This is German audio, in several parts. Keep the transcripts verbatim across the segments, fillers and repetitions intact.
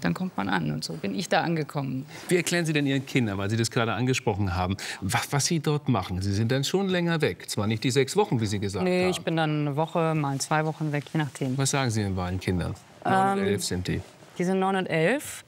dann kommt man an. Und so bin ich da angekommen. Wie erklären Sie denn Ihren Kindern, weil Sie das gerade angesprochen haben, was, was Sie dort machen? Sie sind dann schon länger weg. Zwar nicht die sechs Wochen, wie Sie gesagt Nee, haben. ich bin dann eine Woche, mal zwei Wochen weg, je nachdem. Was sagen Sie den beiden Kindern? Neun und elf sind die. Die sind neun und elf.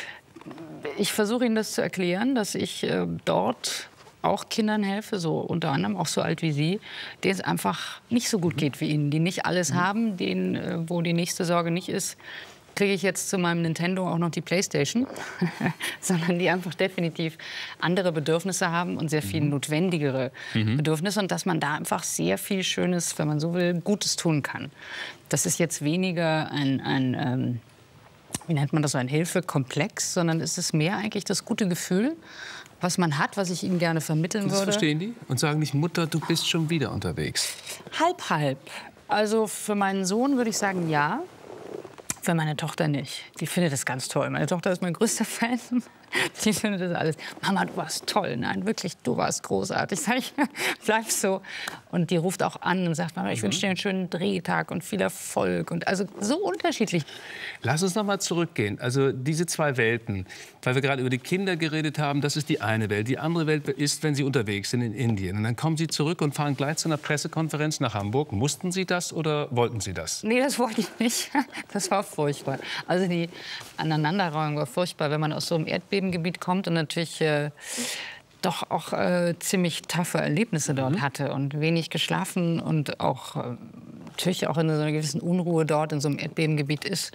Ich versuche Ihnen das zu erklären, dass ich äh, dort auch Kindern helfe, so unter anderem auch so alt wie Sie, denen es einfach nicht so gut geht wie Ihnen, die nicht alles mhm. haben, denen, äh, wo die nächste Sorge nicht ist, kriege ich jetzt zu meinem Nintendo auch noch die Playstation, sondern die einfach definitiv andere Bedürfnisse haben und sehr viel notwendigere mhm. Bedürfnisse und dass man da einfach sehr viel Schönes, wenn man so will, Gutes tun kann. Das ist jetzt weniger ein, ein ähm, wie nennt man das, so ein Hilfekomplex, sondern es ist mehr eigentlich das gute Gefühl, was man hat, was ich Ihnen gerne vermitteln das würde. Das verstehen die? Und sagen nicht, Mutter, du bist schon wieder unterwegs? Halb, halb. Also für meinen Sohn würde ich sagen, ja. Für meine Tochter nicht. Die findet das ganz toll. Meine Tochter ist mein größter Fan. Die findet das alles. Mama, du warst toll. Nein, wirklich, du warst großartig. Sag ich, bleib so. Und die ruft auch an und sagt, Mama, ich wünsche dir einen schönen Drehtag und viel Erfolg. Und also so unterschiedlich. Lass uns noch mal zurückgehen. Also diese zwei Welten, weil wir gerade über die Kinder geredet haben, das ist die eine Welt. Die andere Welt ist, wenn Sie unterwegs sind in Indien. Und dann kommen Sie zurück und fahren gleich zu einer Pressekonferenz nach Hamburg. Mussten Sie das oder wollten Sie das? Nee, das wollte ich nicht. Das war furchtbar. Also die Aneinanderreihung war furchtbar, wenn man aus so einem Erdbebengebiet kommt und natürlich äh, doch auch äh, ziemlich taffe Erlebnisse dort mhm. hatte und wenig geschlafen und auch äh, natürlich auch in so einer gewissen Unruhe dort in so einem Erdbebengebiet ist.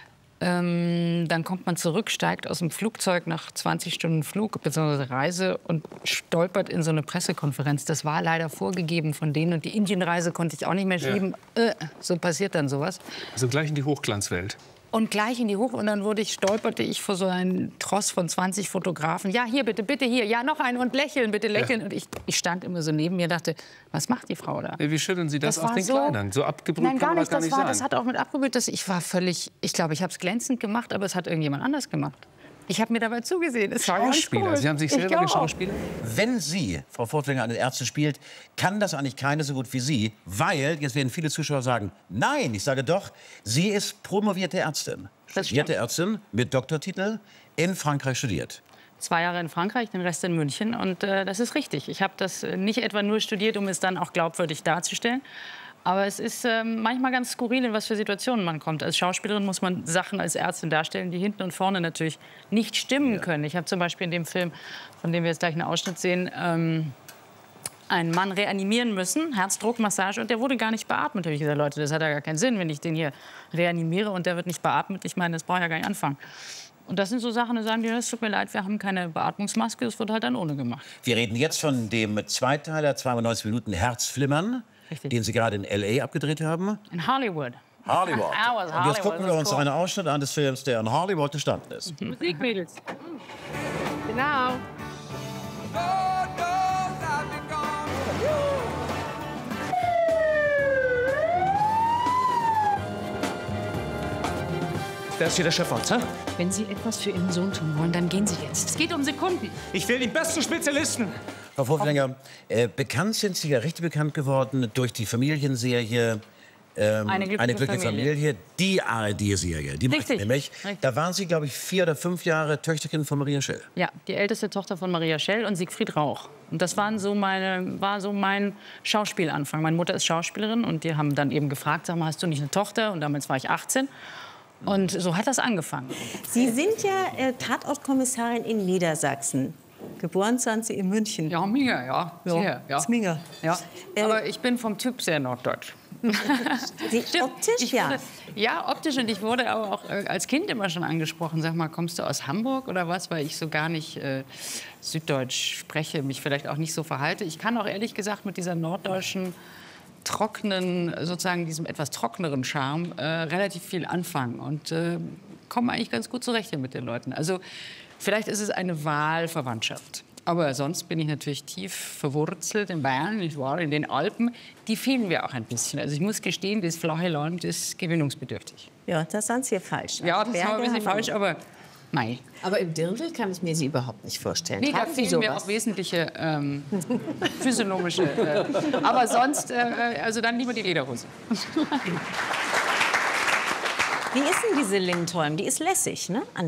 Ähm, dann kommt man zurück, steigt aus dem Flugzeug nach zwanzig Stunden Flug bzw. Reise und stolpert in so eine Pressekonferenz. Das war leider vorgegeben von denen und die Indienreise konnte ich auch nicht mehr schieben. Ja. Äh, so passiert dann sowas. Also gleich in die Hochglanzwelt. Und gleich in die Hoch und dann wurde ich, stolperte ich vor so einem Tross von zwanzig Fotografen. Ja, hier bitte, bitte hier. Ja, noch einen und lächeln, bitte lächeln. Ja. Und ich, ich stand immer so neben mir und dachte, was macht die Frau da? Wie schütteln Sie das, das auf den so, Kleidern? So abgebrüht Nein, gar kann man nicht. gar Das, nicht war, sein. das hat auch mit abgebrüht. Das, ich war völlig, ich glaube, ich habe es glänzend gemacht, aber es hat irgendjemand anders gemacht. Ich habe mir dabei zugesehen. Es war Schauspieler. Sie haben sich selber geschauspielert? Wenn Sie, Frau Furtwängler, eine Ärztin spielt, kann das eigentlich keine so gut wie Sie. Weil, jetzt werden viele Zuschauer sagen, nein, ich sage doch, sie ist promovierte Ärztin. Studierte Ärztin mit Doktortitel, in Frankreich studiert. Zwei Jahre in Frankreich, den Rest in München. Und äh, das ist richtig. Ich habe das nicht etwa nur studiert, um es dann auch glaubwürdig darzustellen. Aber es ist äh, manchmal ganz skurril, in was für Situationen man kommt. Als Schauspielerin muss man Sachen als Ärztin darstellen, die hinten und vorne natürlich nicht stimmen ja. können. Ich habe zum Beispiel in dem Film, von dem wir jetzt gleich einen Ausschnitt sehen, ähm, einen Mann reanimieren müssen, Herzdruckmassage, und der wurde gar nicht beatmet. Da habe ich gesagt, Leute, das hat ja gar keinen Sinn, wenn ich den hier reanimiere und der wird nicht beatmet. Ich meine, das braucht ja gar nicht anfangen. Und das sind so Sachen, da sagen die, es tut mir leid, wir haben keine Beatmungsmaske, das wird halt dann ohne gemacht. Wir reden jetzt von dem Zweiteiler, zweiundneunzig Minuten Herzflimmern, Richtig. Den Sie gerade in L A abgedreht haben. In Hollywood. Hollywood. Hollywood. Und jetzt gucken wir uns einen Ausschnitt an des Films, der in Hollywood entstanden ist. Mhm. Musik, Mädels. Genau. Wer ist hier der Chefarzt, hä? Wenn Sie etwas für Ihren Sohn tun wollen, dann gehen Sie jetzt. Es geht um Sekunden. Ich will den besten Spezialisten. Frau Furtwängler, äh, bekannt sind Sie ja richtig bekannt geworden durch die Familienserie ähm, Eine glückliche, Eine glückliche Familie. Familie. Die A R D-Serie. Die macht Richtig. nämlich. Richtig. Da waren Sie, glaube ich, vier oder fünf Jahre Töchterkind von Maria Schell. Ja, die älteste Tochter von Maria Schell und Siegfried Rauch. Und das waren so meine, war so mein Schauspielanfang. Meine Mutter ist Schauspielerin und die haben dann eben gefragt, sag mal, hast du nicht eine Tochter? Und damals war ich achtzehn. Und so hat das angefangen. Sie sind ja äh, Tatortkommissarin in Niedersachsen. Geboren sind Sie in München. Ja, Minger, ja. Sehr, ja. Zminger. Ja. Äh, Aber ich bin vom Typ sehr norddeutsch. Sie, optisch, ich ja. Wurde, ja, optisch. Und ich wurde aber auch äh, als Kind immer schon angesprochen. Sag mal, kommst du aus Hamburg oder was? Weil ich so gar nicht äh, Süddeutsch spreche, mich vielleicht auch nicht so verhalte. Ich kann auch ehrlich gesagt mit dieser norddeutschen trockenen, sozusagen diesem etwas trockeneren Charme äh, relativ viel anfangen und äh, komme eigentlich ganz gut zurecht hier mit den Leuten. Also vielleicht ist es eine Wahlverwandtschaft. Aber sonst bin ich natürlich tief verwurzelt in Bayern, nicht wahr? In den Alpen. Die fehlen mir auch ein bisschen. Also ich muss gestehen, das flache Land ist gewinnungsbedürftig. Ja, da sind Sie falsch. Ja, das ist ein bisschen falsch, aber mei. Aber im Dirndl kann ich mir Sie überhaupt nicht vorstellen. Nee, da Haben Sie fehlen mir sowas? auch wesentliche ähm, physiologische. Äh, aber sonst, äh, also dann lieber die Lederhose. Wie ist denn diese Lindholm? Die ist lässig, ne?